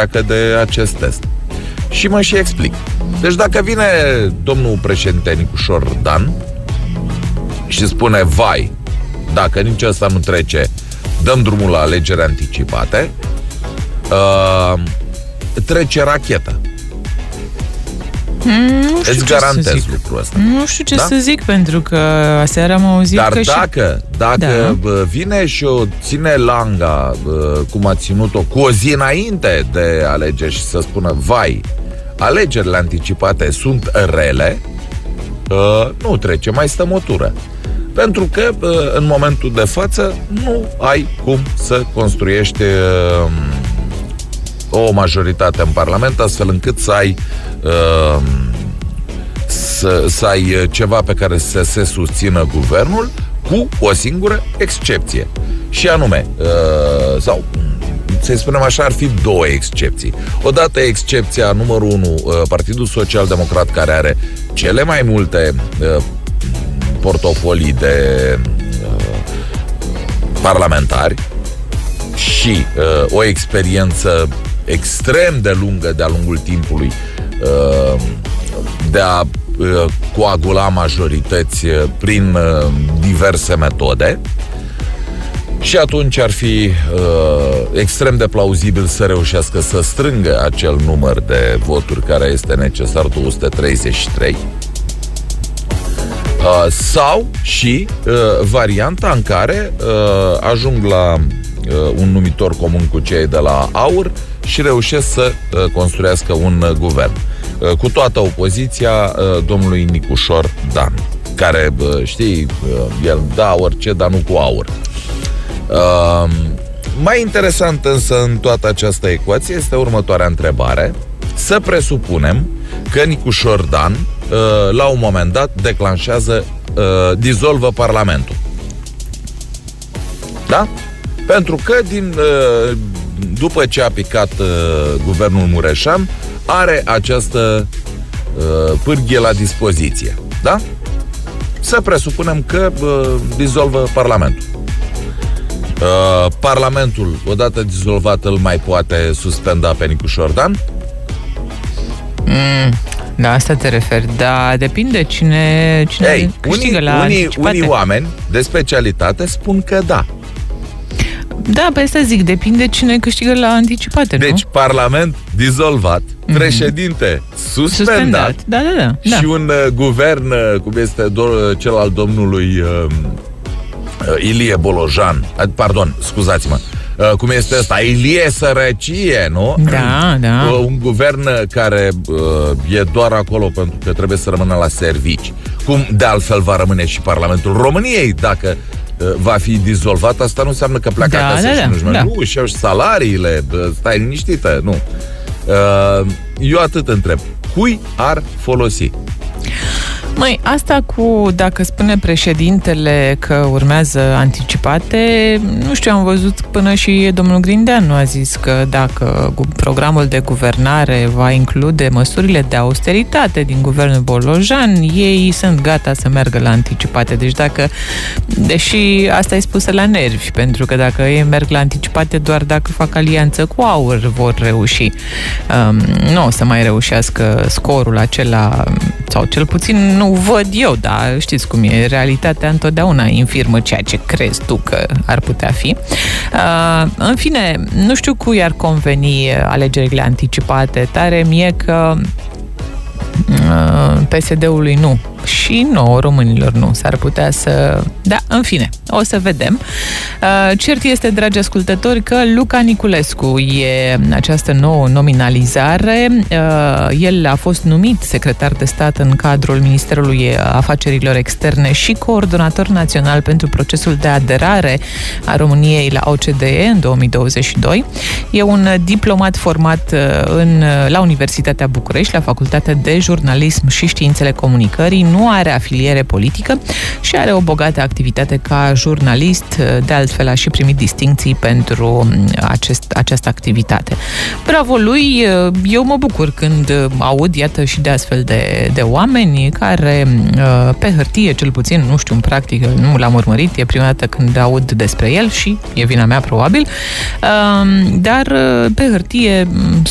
treacă de acest test. Și mă și explic. Deci dacă vine domnul președinte Nicușor Dan și spune, vai, dacă nici ăsta nu trece, dăm drumul la alegeri anticipate, trece racheta. Îți garantez lucrul ăsta. Nu știu ce să zic, pentru că aseară am auzit Dar că dacă vine și o ține langa, cum a ținut-o cu o zi înainte de alegeri și să spună, vai, alegerile anticipate sunt rele, nu trece, mai stăm o tură. Pentru că în momentul de față nu ai cum să construiești o majoritate în Parlament astfel încât să ai să ai ceva pe care să se susțină guvernul, cu o singură excepție. Și anume, sau să-i spunem așa, ar fi două excepții. Odată excepția numărul 1, Partidul Social Democrat, care are cele mai multe portofolii de parlamentari și o experiență extrem de lungă de-a lungul timpului de a coagula majorități prin diverse metode. Și atunci ar fi extrem de plauzibil să reușească să strângă acel număr de voturi care este necesar, 233. Sau și varianta în care ajung la un numitor comun cu cei de la AUR și reușesc să construiască un guvern cu toată opoziția domnului Nicușor Dan, care, știi, el da orice, dar nu cu aur. Mai interesant însă în toată această ecuație este următoarea întrebare. Să presupunem că Nicușor Dan la un moment dat declanșează, dizolvă Parlamentul. Da? Pentru că după ce a picat guvernul Mureșan, are această pârghie la dispoziție. Da? Să presupunem că dizolvă Parlamentul. Parlamentul, odată dizolvat, îl mai poate suspenda pe Nicușor Dan? Da, asta te referi. Da, depinde cine câștigă la anticipate. Unii oameni de specialitate spun că da. Da, pe asta zic, depinde cine câștigă la anticipate, nu? Deci, Parlament dizolvat, președinte suspendat. Da. Și un guvern, cum este cel al domnului Ilie Bolojan, pardon, scuzați-mă, cum este ăsta, Ilie Sărăcie, nu? Da. Un guvern care e doar acolo pentru că trebuie să rămână la servici. Cum de altfel va rămâne și Parlamentul României dacă va fi dizolvat. Asta nu înseamnă că pleacă acasă și nu-și merge. Nu, și-au și salariile, stai liniștită, nu. Eu atât întreb, cui ar folosi? Măi, asta cu dacă spune președintele că urmează anticipate, nu știu, am văzut până și domnul Grindeanu a zis că dacă programul de guvernare va include măsurile de austeritate din guvernul Bolojan, ei sunt gata să meargă la anticipate. Deci deși asta e spusă la nervi, pentru că dacă ei merg la anticipate doar dacă fac alianță cu AUR vor reuși. Nu o să mai reușească scorul acela, sau cel puțin nu văd eu, dar știți cum e, realitatea întotdeauna infirmă ceea ce crezi tu că ar putea fi. În fine, nu știu cui ar conveni alegerile anticipate. Tare mie că PSD-ului nu. Și nouă, românilor nu. S-ar putea să... Da, în fine, o să vedem. Cert este, dragi ascultători, că Luca Niculescu e această nouă nominalizare. El a fost numit secretar de stat în cadrul Ministerului Afacerilor Externe și coordonator național pentru procesul de aderare a României la OCDE în 2022. E un diplomat format la Universitatea București, la Facultatea de Jurnalism și Științele Comunicării. Nu are afiliere politică și are o bogată activitate ca jurnalist. De altfel, a și primit distincții pentru această activitate. Bravo lui! Eu mă bucur când aud, iată, și de astfel de oameni care, pe hârtie, cel puțin, nu știu, în practică, nu l-am urmărit, e prima dată când aud despre el și e vina mea, probabil, dar pe hârtie